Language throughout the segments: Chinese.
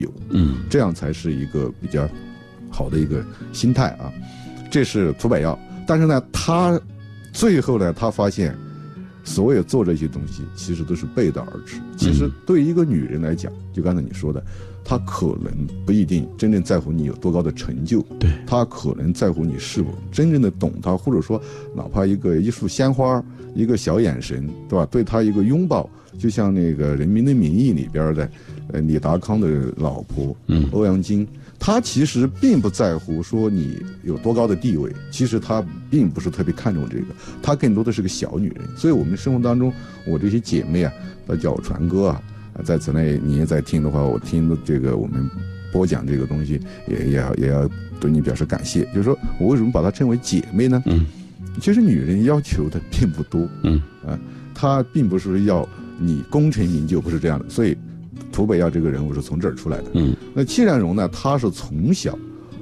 有，这样才是一个比较好的一个心态啊。这是涂百耀，但是呢，他最后呢，他发现所有做这些东西其实都是背道而驰。其实对于一个女人来讲，就刚才你说的，她可能不一定真正在乎你有多高的成就， 对， 她可能在乎你是否真正的懂她，或者说哪怕一束鲜花，一个小眼神，对吧？对她一个拥抱，就像那个《人民的名义》里边的李达康的老婆欧阳菁，她其实并不在乎说你有多高的地位，其实她并不是特别看重这个，她更多的是个小女人。所以我们生活当中，我这些姐妹啊，她叫我传哥啊，在此内你也在听的话，我听的这个我们播讲这个东西也要对你表示感谢。就是说我为什么把她称为姐妹呢？其实女人要求的并不多，她并不是要你功成名就，不是这样的。所以涂百耀这个人物是从这儿出来的。那戚占荣呢，他是从小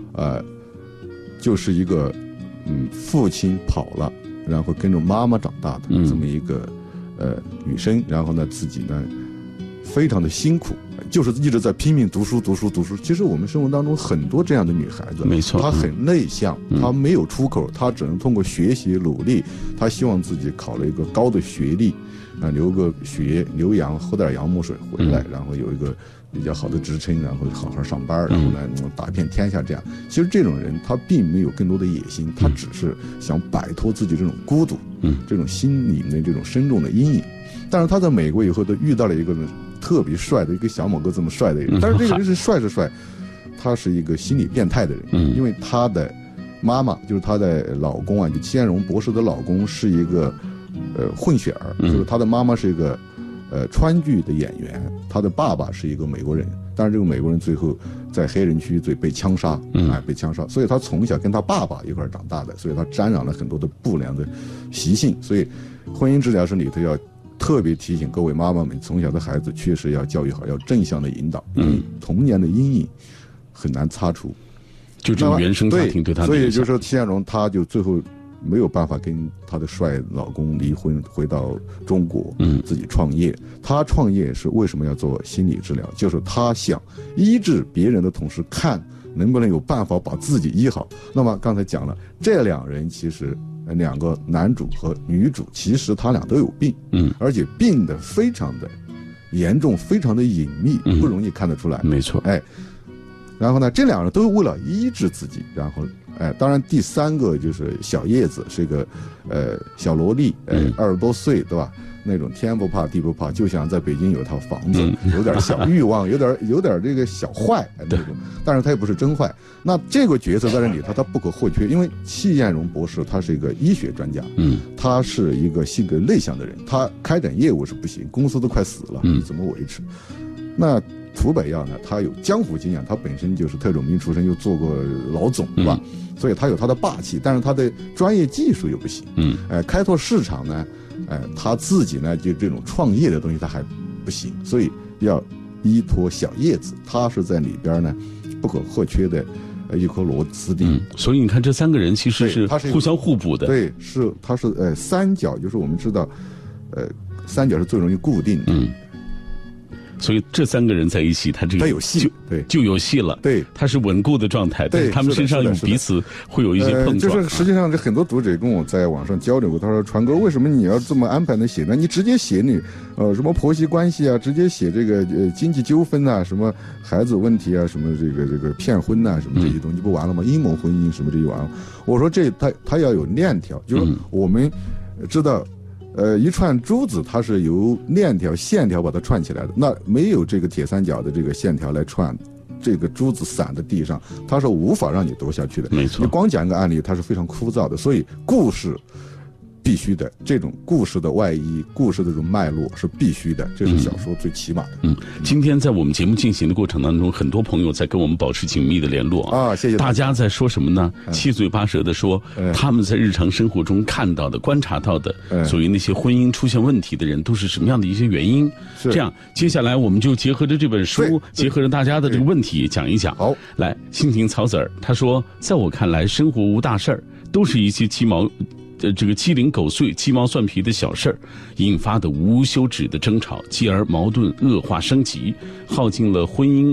就是一个父亲跑了，然后跟着妈妈长大的这么一个女生，然后呢自己呢非常的辛苦，就是一直在拼命读书。其实我们生活当中很多这样的女孩子， 没错， 她很内向，她没有出口，她只能通过学习努力，她希望自己考了一个高的学历，留个学留洋，喝点洋墨水回来，然后有一个比较好的职称，然后好好上班，然后呢打遍天下这样。其实这种人他并没有更多的野心，他只是想摆脱自己这种孤独，这种心里的这种深重的阴影。但是他在美国以后都遇到了一个特别帅的一个小某个这么帅的人，但是这个人是帅，他是一个心理变态的人，因为他的妈妈就是他的老公啊，就戚占荣博士的老公是一个混血儿，就是他的妈妈是一个川剧的演员，他的爸爸是一个美国人，但是这个美国人最后在黑人区被枪杀，被枪杀，所以他从小跟他爸爸一块长大的，所以他沾染了很多的不良的习性。所以婚姻治疗师里头要特别提醒各位妈妈们，从小的孩子确实要教育好，要正向的引导，因为童年的阴影很难擦除， 就这种原生家庭对他的影响。 所以就是说戚占荣他就最后没有办法跟他的帅老公离婚，回到中国，自己创业。他创业是为什么要做心理治疗？就是他想医治别人的同时，看能不能有办法把自己医好。那么刚才讲了，这两人其实两个男主和女主，其实他俩都有病，而且病得非常的严重，非常的隐秘，不容易看得出来。 没错， 然后呢，这两人都为了医治自己，然后当然第三个就是小叶子，是个小萝莉，20多岁，对吧？那种天不怕地不怕，就想在北京有套房子，有点小欲望，有点这个小坏那种，但是他也不是真坏。那这个角色在这里他不可或缺，因为戚占荣博士他是一个医学专家，他是一个性格内向的人，他开展业务是不行，公司都快死了，你怎么维持？那涂百耀呢，他有江湖经验，他本身就是特种兵出身，又做过老总，对吧？所以他有他的霸气，但是他的专业技术又不行，开拓市场呢，他自己呢就这种创业的东西他还不行，所以要依托小叶子，他是在里边呢不可或缺的一颗螺丝钉。 所以你看这三个人其实是互相互补的。 对，他是三角，就是我们知道三角是最容易固定的。 所以这三个人在一起，他有戏，就有戏了。 对， 他是稳固的状态，但是他们身上有彼此会有一些碰撞。 就是实际上，这很多读者跟我在网上交流过，他说：“传哥，为什么你要这么安排的写呢？你直接写你什么婆媳关系啊，直接写这个经济纠纷啊，什么孩子问题啊，什么这个骗婚啊，什么这些东西不完了吗？阴谋婚姻什么这就完了。”我说他要有链条，就是我们知道。一串珠子它是由链条线条把它串起来的，那没有这个铁三角的这个线条来串，这个珠子散在地上，它是无法让你读下去的。 没错， 你光讲一个案例它是非常枯燥的，所以故事必须的，这种故事的外衣，故事的这种脉络是必须的，这是小说最起码的。 今天在我们节目进行的过程当中，很多朋友在跟我们保持紧密的联络啊， 谢谢大家在说什么呢？七嘴八舌的说，他们在日常生活中看到的、观察到的，所谓那些婚姻出现问题的人都是什么样的一些原因？这样，接下来我们就结合着这本书，结合着大家的这个问题讲一讲。 好， 来，蜻蜓草籽儿他说，在我看来，生活无大事儿，都是一些这个鸡零狗碎、鸡毛蒜皮的小事儿，引发的无休止的争吵，继而矛盾恶化升级，耗尽了婚姻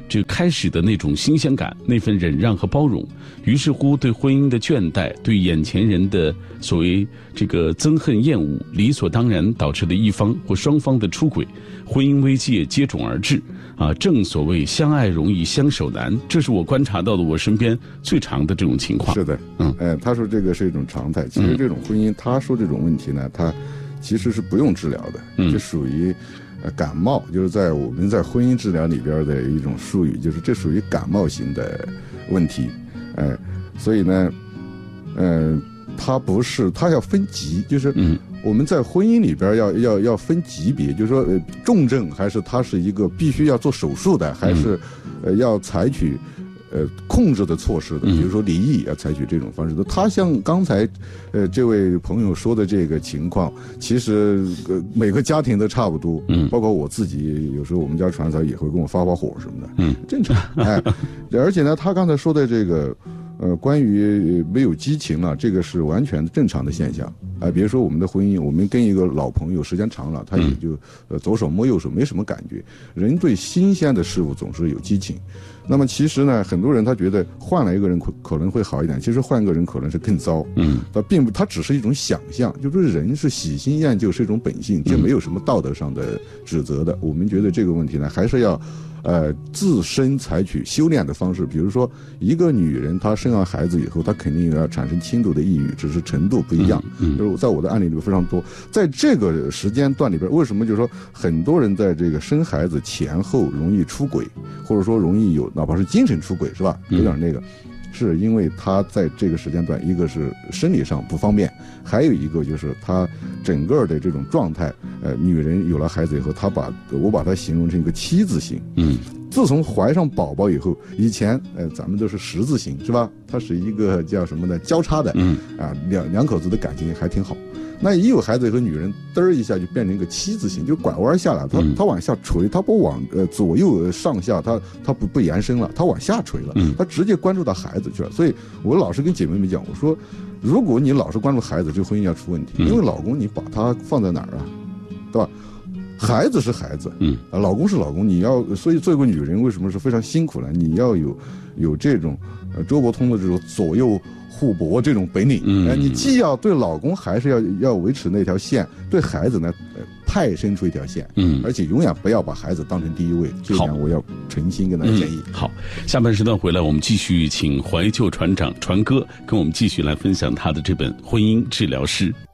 这开始的那种新鲜感，那份忍让和包容，于是乎对婚姻的倦怠，对眼前人的所谓这个憎恨厌恶，理所当然导致的一方或双方的出轨，婚姻危机也接踵而至啊！正所谓相爱容易相守难，这是我观察到的我身边最长的这种情况。 是的，他说这个是一种常态。其实这种婚姻，他说这种问题呢，他其实是不用治疗的，这属于感冒，就是我们在婚姻治疗里边的一种术语，就是这属于感冒型的问题，所以呢，它不是，它要分级，就是我们在婚姻里边要分级别，就是说重症还是它是一个必须要做手术的，还是要采取控制的措施的，比如说离异要采取这种方式的。他像刚才这位朋友说的这个情况，其实每个家庭都差不多，包括我自己，有时候我们家传嫂也会跟我发火什么的，正常。而且呢，他刚才说的这个关于没有激情了，这个是完全正常的现象。比如说我们的婚姻，我们跟一个老朋友时间长了，他也就左手摸右手，没什么感觉。人对新鲜的事物总是有激情。那么其实呢，很多人他觉得换了一个人可能会好一点，其实换一个人可能是更糟。它只是一种想象，就是人是喜新厌旧是一种本性，这没有什么道德上的指责的。我们觉得这个问题呢，还是要自身采取修炼的方式。比如说一个女人她生完孩子以后，她肯定要产生轻度的抑郁，只是程度不一样。就是在我的案例里面非常多。在这个时间段里边，为什么就是说很多人在这个生孩子前后容易出轨，或者说容易有哪怕是精神出轨，是吧？有点那个，是因为他在这个时间段，一个是生理上不方便，还有一个就是他整个的这种状态。女人有了孩子以后，我把它形容成一个七字形。自从怀上宝宝以后，以前咱们都是十字形，是吧？它是一个叫什么呢？交叉的。两口子的感情还挺好。那一有孩子以后，女人嘚儿一下就变成一个七字形，就拐弯下来，她往下垂，她不往左右上下，她不延伸了，她往下垂了，她直接关注到孩子去了。所以我老是跟姐妹们讲，我说，如果你老是关注孩子，这婚姻要出问题，因为老公你把他放在哪儿啊，对吧？孩子是孩子，老公是老公，所以做一个女人为什么是非常辛苦呢？你要有这种周伯通的这种左右互搏这种本领。你既要对老公还是要维持那条线，对孩子呢派生出一条线。而且永远不要把孩子当成第一位，这一点我要诚心跟大家建议。 好，下半时段回来，我们继续请怀旧船长船哥跟我们继续来分享他的这本《婚姻治疗师》。